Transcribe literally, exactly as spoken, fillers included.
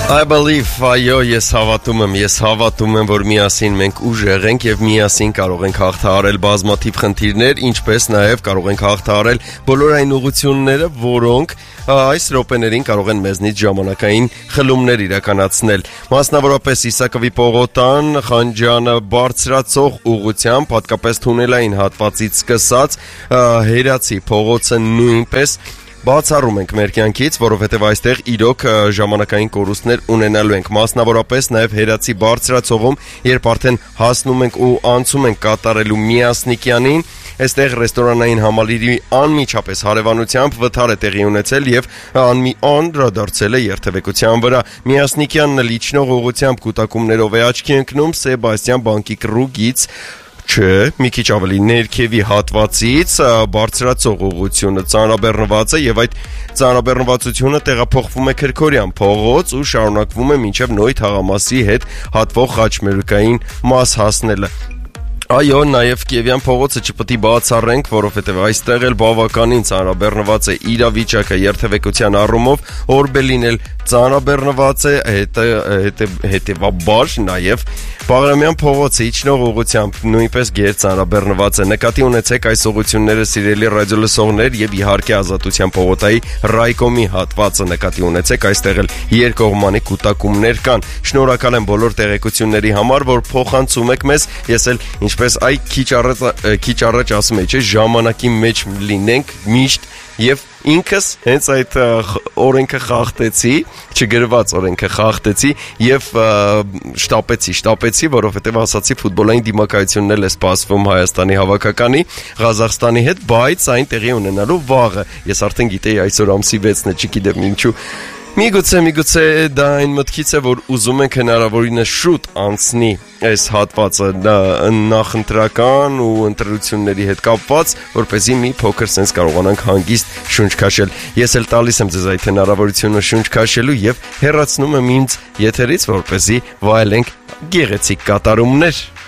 I believe, այո, ես հավատում եմ, ես հավատում եմ, որ միասին մենք ուժեղ ենք եւ միասին կարող ենք հաղթահարել բազմաթիվ խնդիրներ, ինչպես նաեւ կարող ենք հաղթահարել բոլոր այն ուղղությունները, որոնք այս րոպեներին կարող են մեզնից ժամանակային խլումներ իրականացնել։ Մասնավորապես Իսակովի պողոտան Խանջյանը բարձրացող ուղղությամբ, հատկապես թունելային հատվածից սկսած, Հերացի փողոցը նույնպես բացառում ենք մեր կյանքից, որովհետև այստեղ իրոք ժամանակային կորուստներ ունենալու ենք, մասնավորապես նաև Հերացի բարձրացողում, երբ արդեն հասնում ենք ու անցում ենք կատարելու Միասնիկյանին, այստեղ ռեստորանային համալիրի անմիջապես հարևանությամբ վթար է տեղի ունեցել եւ անմի անդրադարձել է երթևեկության վրա։ Միասնիկյանն լիճնող ուղղությամբ կուտակումներով է աչքի ընկնում Սեբաստիան բանկի կրուգից, չէ, մի քիչ ավելի ներքևի հատվածից բարձրացող ուղղությունը ծանրաբեռնված է եւ այդ ծանրաբեռնվածությունը տեղափոխվում է Քրքորյան փողոց ու շարունակվում է մինչեւ Նոյ թաղամասի հետ հատվող խաչմերուկային մաս հասնելը։ Այո, նաև Կիևյան փողոցը չպետք է բացառենք, որովհետև այստեղ էլ բավականին ծանրաբեռնված է իրավիճակը երթևեկության առումով, Օրբելին էլ ծանրաբեռնված է, հետևաբար նաև Բաղրամյան փողոցը իջնող ուղղությամբ նույնպես գեր ծանրաբեռնված է։ Նկատի ունեցեք այս ուղղությունները սիրելի ռադիոլսողներ եւ իհարկե Ազատության փողոցայի Ռայկոմի հատվածը նկատի ունեցեք, այստեղ էլ երկկողմանի կուտակումներ կան։ Շնորհակալ եմ բոլոր տեղեկությունների համար, որ փոխանցում եք մեզ։ Ես էլ ինչպես այ քիչ առաջ քիչ առաջ ասում եի, չէ, ժամանակի մեջ լինենք միշտ եւ ինքս հենց այդ օրենքը խախտեցի, չգրված օրենքը խախտեցի եւ շտապեցի, շտապեցի, որովհետեւ ասացի ֆուտբոլային դիմակայությունն էլ է սպասվում Հայաստանի հավաքականի Ղազախստանի հետ, բայց այն տեղի ունենալու վաղը։ Ես արդեն գիտեի այսօր ամսի վեցն է, չգիտեմ ինչու։ Միգուցե, միգուցե դա այն մտքից է, որ ուզում ենք հնարավորինս շուտ անցնի այս հատվածը նախընտրական ու ընտրությունների հետ կապված, որպեսզի մի փոքր սենց կարողանանք հանգիստ շունչ քաշել։ Ես էլ տալիս եմ ձեզ այդ հնարավորությունը շունչ քաշելու եւ հեռացնում եմ ինձ եթերից, որպեսզի վայելենք գեղեցիկ կատարումներ։